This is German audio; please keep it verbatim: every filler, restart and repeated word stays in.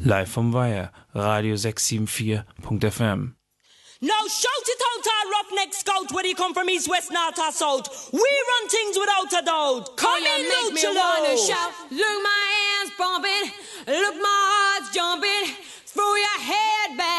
Live vom Weiher, Radio sechs sieben vier Punkt f m. Now shout it out, our roughneck scout, whether you come from east, west, north or south. We run things without a doubt. Come oh, in, make me wanna shout, Luma